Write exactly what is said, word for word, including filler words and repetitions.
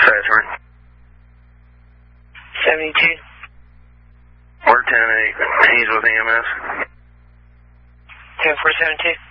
Saturn. seventy-two. We're ten eight. He's with E M S. ten four seven two.